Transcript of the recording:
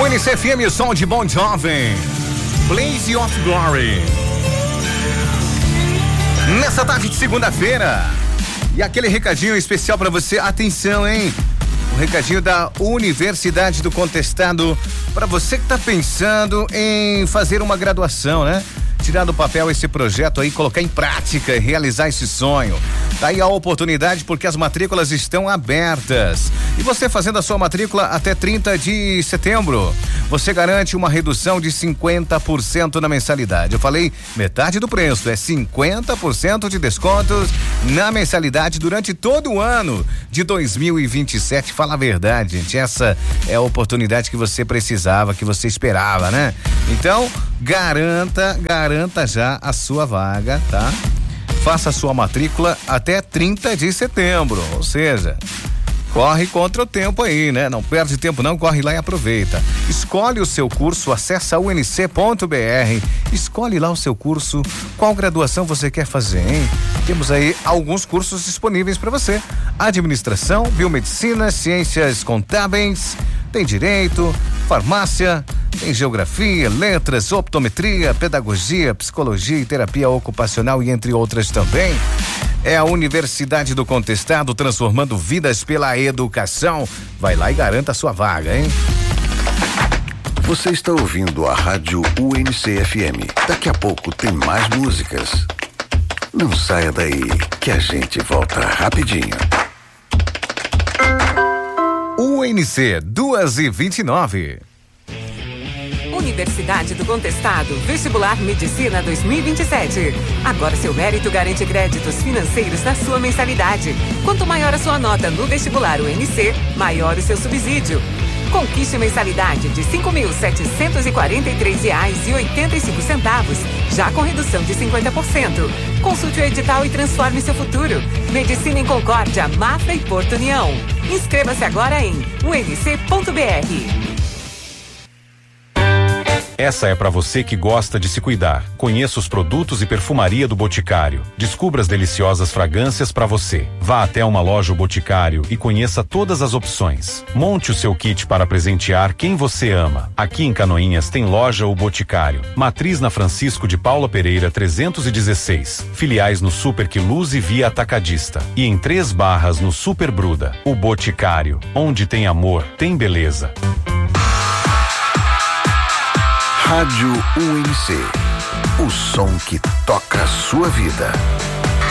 UNC FM, o som de Bon Jovi, Blaze of Glory. Nessa tarde de segunda-feira. E aquele recadinho especial pra você, atenção, hein? O recadinho da Universidade do Contestado, pra você que tá pensando em fazer uma graduação, né? Tirar do papel esse projeto aí, colocar em prática e realizar esse sonho. Tá aí a oportunidade, porque as matrículas estão abertas. E você fazendo a sua matrícula até 30 de setembro, você garante uma redução de 50% na mensalidade. Eu falei metade do preço, é 50% de descontos na mensalidade durante todo o ano de 2027. Fala a verdade, gente, essa é a oportunidade que você precisava, que você esperava, né? Então, garanta já a sua vaga, tá? Faça a sua matrícula até 30 de setembro, ou seja, corre contra o tempo aí, né? Não perde tempo não, corre lá e aproveita. Escolhe o seu curso, acessa unc.br, escolhe lá o seu curso, qual graduação você quer fazer, hein? Temos aí alguns cursos disponíveis para você: administração, biomedicina, ciências contábeis, tem direito, farmácia, tem geografia, letras, optometria, pedagogia, psicologia e terapia ocupacional e entre outras também. É a Universidade do Contestado, transformando vidas pela educação. Vai lá e garanta a sua vaga, hein? Você está ouvindo a Rádio UNC FM. Daqui a pouco tem mais músicas. Não saia daí, que a gente volta rapidinho. UNC 2h29. Universidade do Contestado, Vestibular Medicina 2027. Agora seu mérito garante créditos financeiros na sua mensalidade. Quanto maior a sua nota no vestibular UNC, maior o seu subsídio. Conquiste mensalidade de R$ 5.743,85, já com redução de 50%. Consulte o edital e transforme seu futuro. Medicina em Concórdia, Mafra e Porto União. Inscreva-se agora em unc.br. Essa é para você que gosta de se cuidar. Conheça os produtos e perfumaria do Boticário. Descubra as deliciosas fragrâncias para você. Vá até uma loja Boticário e conheça todas as opções. Monte o seu kit para presentear quem você ama. Aqui em Canoinhas tem loja O Boticário. Matriz na Francisco de Paula Pereira 316. Filiais no Super Quiluz e Via Atacadista. E em 3 Barras no Super Bruda. O Boticário. Onde tem amor, tem beleza. Rádio UNC, o som que toca a sua vida.